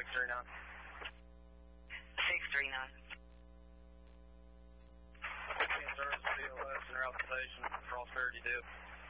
639. 639. Service BLS and route station, Prosperity Dip.